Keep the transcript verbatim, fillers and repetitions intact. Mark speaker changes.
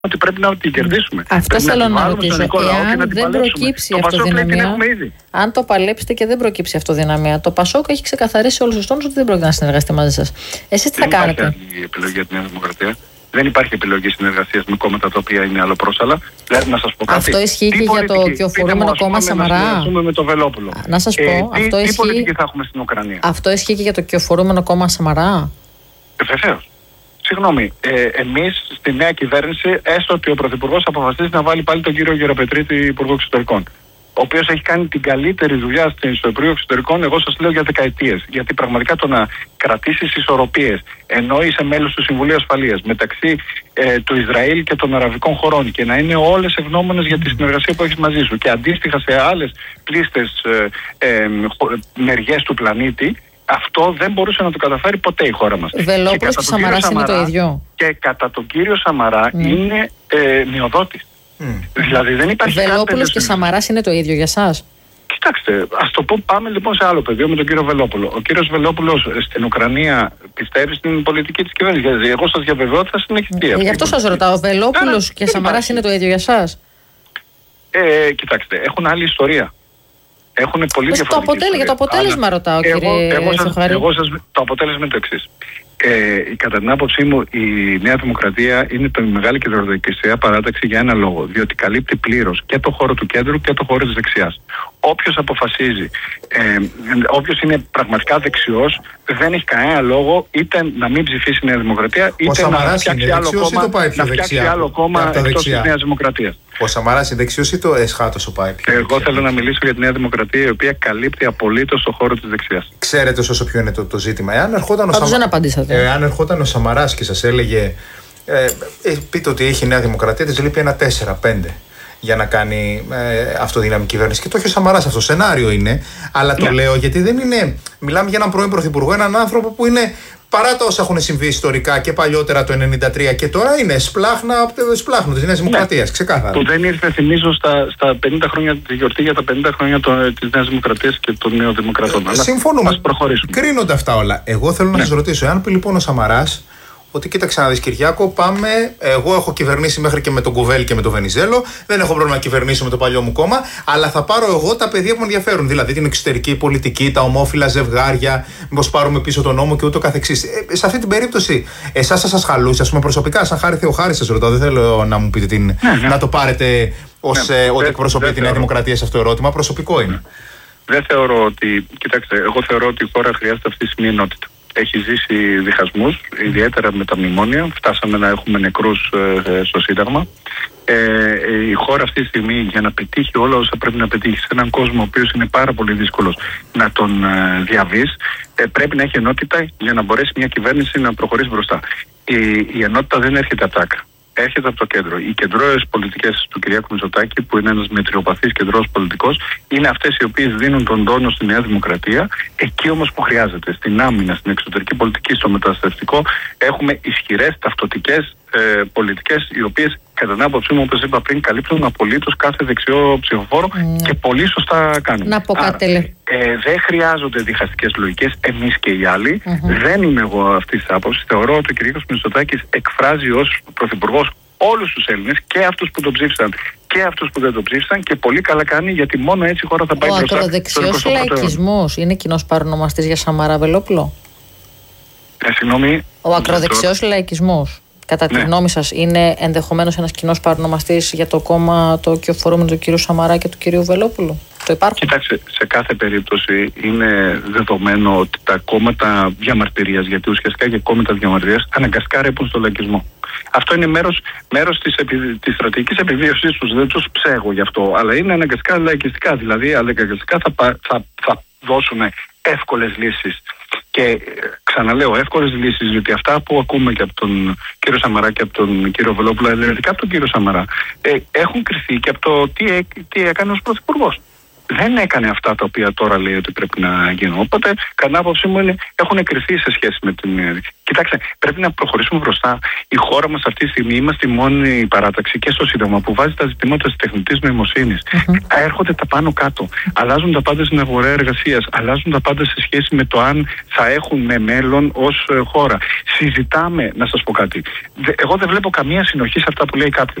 Speaker 1: ότι πρέπει να την κερδίσουμε.
Speaker 2: Αυτό θέλω να, να ρωτήσω. Εάν δεν προκύψει αυτοδυναμία, αν το παλέψετε και δεν προκύψει αυτοδυναμία, το Πασόκ έχει ξεκαθαρίσει όλους τους τόνους ότι δεν πρόκειται να συνεργαστεί μαζί σας. Εσείς τι θα κάνετε?
Speaker 1: Δεν υπάρχει επιλογή για τη Νέα Δημοκρατία. Δεν υπάρχει επιλογή συνεργασίας με κόμματα τα οποία είναι αλλοπρόσαλα. Δηλαδή, να σας πω κάτι.
Speaker 2: Αυτό ισχύει και για το κυοφορούμενο κόμμα Σαμαρά.
Speaker 1: Να με το Βελόπουλο.
Speaker 2: Να σας πω,
Speaker 1: ε,
Speaker 2: αυτό
Speaker 1: τι,
Speaker 2: ισχύει.
Speaker 1: Τι πολιτική θα έχουμε στην Ουκρανία?
Speaker 2: Αυτό ισχύει και για το κυοφορούμενο κόμμα Σαμαρά.
Speaker 1: Ε, βεβαίως. Συγγνώμη, ε, εμείς στη νέα κυβέρνηση, έστω ότι ο Πρωθυπουργός αποφασίζει να βάλει πάλι τον κύριο Γεραπετρίτη Υπουργό Εξωτερικών, ο οποίος έχει κάνει την καλύτερη δουλειά στο Υπουργείο Εξωτερικών, εγώ σας λέω για δεκαετίες. Γιατί πραγματικά το να κρατήσεις ισορροπίες, ενώ είσαι μέλος του Συμβουλίου Ασφαλείας μεταξύ ε, του Ισραήλ και των αραβικών χωρών και να είναι όλες ευγνώμονες για τη συνεργασία που έχεις μαζί σου και αντίστοιχα σε άλλες πλήστες ε, ε, μεριές του πλανήτη, αυτό δεν μπορούσε να το καταφέρει ποτέ η χώρα μας.
Speaker 2: Βελόπουλος και, και Σαμαράς είναι το ίδιο.
Speaker 1: Και κατά τον κύριο Σαμαρά mm. είναι ε, μειοδότης. Mm. Δηλαδή δεν υπάρχει.
Speaker 2: Βελόπουλος και Σαμαράς είναι το ίδιο για σας?
Speaker 1: Κοιτάξτε, ας το πω, πάμε λοιπόν σε άλλο πεδίο με τον κύριο Βελόπουλο. Ο κύριος Βελόπουλος στην Ουκρανία πιστεύει στην πολιτική της κυβέρνησης? Γιατί εγώ σας διαβεβαιώ ότι θα συνεχιστεί.
Speaker 2: Ε, γι' αυτό σας ρωτάω, Βελόπουλος ε, και Σαμαράς είναι το ίδιο για σας?
Speaker 1: Ε, κοιτάξτε, έχουν άλλη ιστορία. Έχουν πολύ διαφορετική
Speaker 2: το αποτέλε, Για το αποτέλεσμα αλλά, ρωτάω, εγώ, κύριε
Speaker 1: εγώ σας,
Speaker 2: Σοχάρη.
Speaker 1: Εγώ σας, το αποτέλεσμα είναι το εξής. Ε, κατά την άποψή μου, η Νέα Δημοκρατία είναι η μεγάλη κεντροδεξιά παράταξη για ένα λόγο. Διότι καλύπτει πλήρως και το χώρο του κέντρου και το χώρο της δεξιάς. Όποιος αποφασίζει, ε, όποιος είναι πραγματικά δεξιός, δεν έχει κανένα λόγο είτε να μην ψηφίσει η Νέα Δημοκρατία, είτε να φτιάξει άλλο κόμμα, να φτιάξει άλλο κόμμα εκτός της Νέας Δημοκρατίας.
Speaker 3: Ο Σαμαράς είναι δεξιός ή το εσχάτος πάει πιο?
Speaker 1: Εγώ θέλω να μιλήσω για τη Νέα Δημοκρατία, η οποία καλύπτει απολύτως το χώρο της δεξιάς.
Speaker 3: Ξέρετε ωστόσο ποιο είναι το, το ζήτημα? Εάν ερχόταν ο,
Speaker 2: Σαμα...
Speaker 3: ε, εάν ερχόταν ο Σαμαράς και σας έλεγε ε, ε, πείτε ότι έχει η Νέα Δημοκρατία, της λείπει ένα τέσσερα πέντε για να κάνει ε, αυτοδύναμη κυβέρνηση. Και το έχει ο Σαμαράς αυτό. Σενάριο είναι. Αλλά το ναι. λέω γιατί δεν είναι. Μιλάμε για έναν πρώην πρωθυπουργό, έναν άνθρωπο που είναι, παρά τα όσα έχουν συμβεί ιστορικά και παλιότερα το ενενήντα τρία και τώρα, είναι σπλάχνα, σπλάχνου της Νέας Δημοκρατίας. Ναι. Ξεκάθαρα.
Speaker 1: Που δεν ήρθε, θυμίζω, στα, στα πενήντα χρόνια τη γιορτή για τα πενήντα χρόνια της Νέας Δημοκρατίας και των Νεοδημοκρατών.
Speaker 3: Ε, συμφωνούμε.
Speaker 1: Ας προχωρήσουμε.
Speaker 3: Κρίνονται αυτά όλα. Εγώ θέλω ναι. να σας ρωτήσω, εάν πει λοιπόν ο Σαμαράς ότι κοίταξε να δεις, Κυριάκο, πάμε. Εγώ έχω κυβερνήσει μέχρι και με τον Κουβέλη και με τον Βενιζέλο. Δεν έχω πρόβλημα να κυβερνήσω με το παλιό μου κόμμα. Αλλά θα πάρω εγώ τα πεδία που με ενδιαφέρουν. Δηλαδή την εξωτερική πολιτική, τα ομόφυλα ζευγάρια, μήπως πάρουμε πίσω τον νόμο και ούτω καθεξής. Ε, σε αυτή την περίπτωση, εσάς θα σας χαλούσε, ας πούμε, προσωπικά, σαν Χάρη Θεοχάρη, σας ρωτάω. Δεν θέλω να μου πείτε την, ναι, ναι. να το πάρετε ως ναι, ε, ότι εκπροσωπεί τη Νέα Δημοκρατία σε αυτό το ερώτημα. Προσωπικό είναι. Δεν θεωρώ ότι. Κοιτάξτε, εγώ θεωρώ ότι η χώρα χρειάζεται αυτή τη στιγμή ενότητα. Έχει ζήσει διχασμούς, ιδιαίτερα με τα μνημόνια. Φτάσαμε να έχουμε νεκρούς ε, στο Σύνταγμα. Ε, ε, η χώρα αυτή τη στιγμή, για να πετύχει όλα όσα πρέπει να πετύχει σε έναν κόσμο ο οποίος είναι πάρα πολύ δύσκολος να τον ε, διαβείς, ε, πρέπει να έχει ενότητα για να μπορέσει μια κυβέρνηση να προχωρήσει μπροστά. Η, η ενότητα δεν έρχεται από τα άκρα. Έρχεται από το κέντρο. Οι κεντρώες πολιτικές του Κυριάκου Μητσοτάκη, που είναι ένας μετριοπαθής κεντρός πολιτικός, είναι αυτές οι οποίες δίνουν τον τόνο στη Νέα Δημοκρατία. Εκεί όμως που χρειάζεται, στην άμυνα, στην εξωτερική πολιτική, στο μεταναστευτικό, έχουμε ισχυρές ταυτοτικές ε, πολιτικές, οι οποίες, κατά την άποψή μου, όπως είπα πριν, καλύπτουν απολύτως κάθε δεξιό ψηφοφόρο mm. και πολύ σωστά κάνουν.
Speaker 2: Να πω κάτι.
Speaker 1: Ε, δεν χρειάζονται διχαστικές λογικές, εμείς και οι άλλοι. Mm-hmm. Δεν είμαι εγώ αυτή τη άποψη. Θεωρώ ότι ο κ. Μητσοτάκης εκφράζει ως πρωθυπουργός όλους τους Έλληνες, και αυτούς που τον ψήφισαν και αυτούς που δεν τον ψήφισαν, και πολύ καλά κάνει, γιατί μόνο έτσι η χώρα θα πάει
Speaker 2: ο
Speaker 1: μπροστά.
Speaker 2: Ο ακροδεξιός λαϊκισμός είναι κοινός παρονομαστής για Σαμαρά, Βελόπουλο?
Speaker 1: Ε, συγγνώμη.
Speaker 2: Ο ακροδεξιός λαϊκισμός, κατά τη ναι. γνώμη σας, είναι ενδεχομένως ένας κοινός παρονομαστής για το κόμμα το κυοφορούμενο του κ. Σαμαρά και του κ. Βελόπουλου? Το υπάρχουν?
Speaker 1: Κοιτάξτε, σε κάθε περίπτωση είναι δεδομένο ότι τα κόμματα διαμαρτυρίας, γιατί ουσιαστικά και κόμματα διαμαρτυρίας αναγκαστικά ρέπουν στο λαϊκισμό. Αυτό είναι μέρος, μέρος της, επι, της στρατηγικής επιβίωσης τους, δεν τους ψέγω γι' αυτό, αλλά είναι αναγκαστικά λαϊκιστικά, δηλαδή αναγκαστικά θα, θα, θα δώσουν εύκολες λύσεις. Και ξαναλέω, εύκολες λύσεις, γιατί αυτά που ακούμε και από τον κύριο Σαμαρά και από τον κύριο Βελόπουλο, δηλαδή από τον κύριο Σαμαρά, ε, έχουν κρυφθεί και από το τι, τι έκανε ως πρωθυπουργός. δεν έκανε αυτά τα οποία τώρα λέει ότι πρέπει να γίνουν. Οπότε, κατά άποψή μου, είναι, έχουν κρυφθεί σε σχέση με την. Κοιτάξτε, πρέπει να προχωρήσουμε μπροστά. Η χώρα μας αυτή τη στιγμή είμαστε η μόνη παράταξη και στο Σύνταγμα που βάζει τα ζητήματα της τεχνητής νοημοσύνης. Mm-hmm. Έρχονται τα πάνω κάτω. Αλλάζουν τα πάντα στην αγορά εργασίας. Αλλάζουν τα πάντα σε σχέση με το αν θα έχουμε μέλλον ως χώρα. Συζητάμε, να σας πω κάτι. Εγώ δεν βλέπω καμία συνοχή σε αυτά που λέει κάποιος.